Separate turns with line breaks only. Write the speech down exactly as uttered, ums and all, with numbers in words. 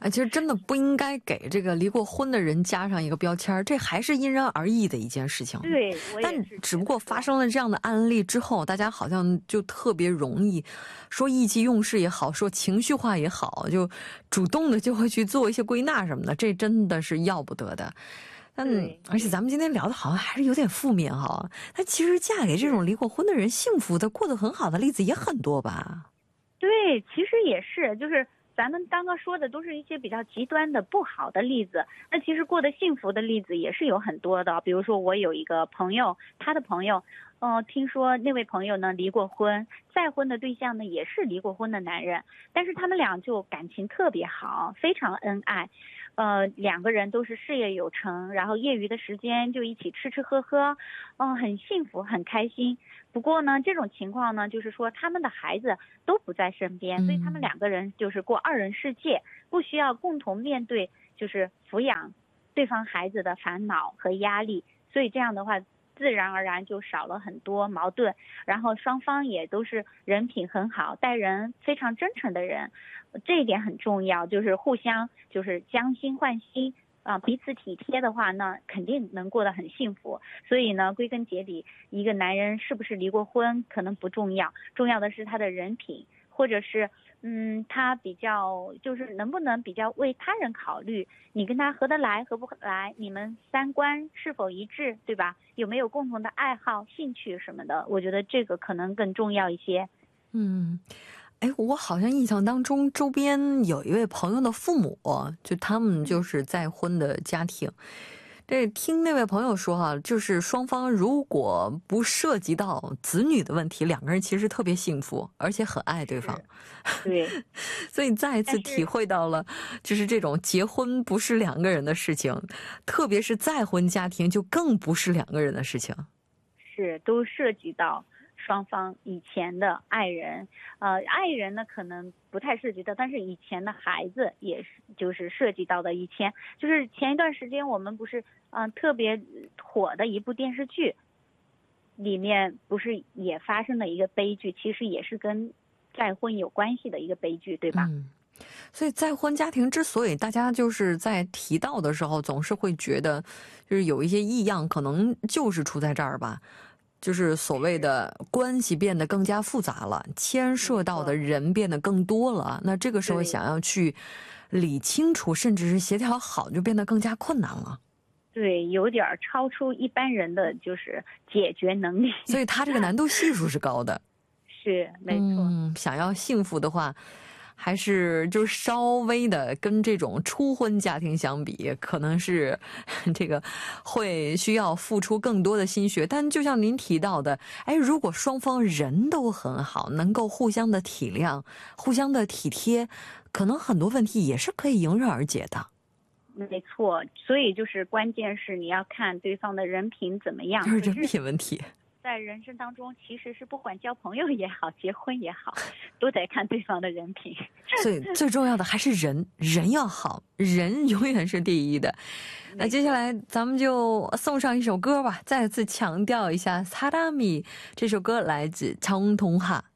其实真的不应该给这个离过婚的人加上一个标签，这还是因人而异的一件事情。
对，
但只不过发生了这样的案例之后，大家好像就特别容易说意气用事也好，说情绪化也好，就主动的就会去做一些归纳什么的，这真的是要不得的。嗯，而且咱们今天聊的好像还是有点负面哈。那其实嫁给这种离过婚的人，幸福的过得很好的例子也很多吧？
对，其实也是，就是咱们刚刚说的都是一些比较极端的不好的例子，那其实过得幸福的例子也是有很多的。比如说我有一个朋友，他的朋友呃，听说那位朋友呢离过婚，再婚的对象呢也是离过婚的男人，但是他们俩就感情特别好，非常恩爱，呃，两个人都是事业有成，然后业余的时间就一起吃吃喝喝，嗯、呃，很幸福很开心。不过呢，这种情况呢，就是说他们的孩子都不在身边，所以他们两个人就是过二人世界，不需要共同面对就是抚养对方孩子的烦恼和压力，所以这样的话自然而然就少了很多矛盾，然后双方也都是人品很好，待人非常真诚的人，这一点很重要，就是互相就是将心换心啊，彼此体贴的话呢，肯定能过得很幸福。所以呢，归根结底，一个男人是不是离过婚可能不重要，重要的是他的人品，或者是嗯，他比较就是能不能比较为他人考虑，你跟他合得来合不来，你们三观是否一致，对吧？有没有共同的爱好、兴趣什么的？我觉得这个可能更重要一些。
嗯。哎，我好像印象当中周边有一位朋友的父母，就他们就是再婚的家庭。这听那位朋友说哈、啊，就是双方如果不涉及到子女的问题，两个人其实特别幸福，而且很爱对方。
对，
所以再一次体会到了，就是这种结婚不是两个人的事情，特别是再婚家庭就更不是两个人的事情。
是，都涉及到双方以前的爱人，呃，爱人呢可能不太涉及到，但是以前的孩子也是，就是涉及到的。以前就是前一段时间我们不是嗯、呃、特别火的一部电视剧，里面不是也发生了一个悲剧，其实也是跟再婚有关系的一个悲剧，对吧？
嗯。所以再婚家庭之所以大家就是在提到的时候总是会觉得就是有一些异样，可能就是出在这儿吧，就是所谓的关系变得更加复杂了，牵涉到的人变得更多了，那这个时候想要去理清楚甚至是协调好就变得更加困难了。
对，有点超出一般人的就是解决能力，
所以他这个难度系数是高的。
是，没错。
嗯，想要幸福的话还是就稍微的跟这种初婚家庭相比，可能是这个会需要付出更多的心血。但就像您提到的，哎，如果双方人都很好，能够互相的体谅，互相的体贴，可能很多问题也是可以迎刃而解的。
没错，所以就是关键是你要看对方的人品怎么样，
就是人品问题。
在人生当中其实是不管交朋友也好结婚也好都得看对方的人品，
所以最重要的还是人人要好，人永远是第一的。那接下来咱们就送上一首歌吧，再次强调一下사람이这首歌来自정동하。